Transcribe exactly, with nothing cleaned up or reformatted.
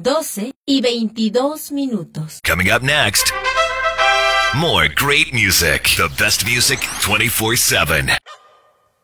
doce y veintidós minutos. Coming up next, more great music. The best music twenty-four seven.